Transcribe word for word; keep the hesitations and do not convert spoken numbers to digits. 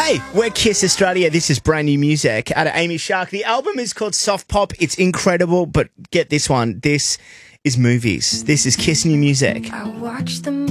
Hey, we're Kiss Australia. This is brand new music out of Amy Shark. The album is called Soft Pop. It's incredible, but get this one. This is movies. This is Kiss New Music. I watch them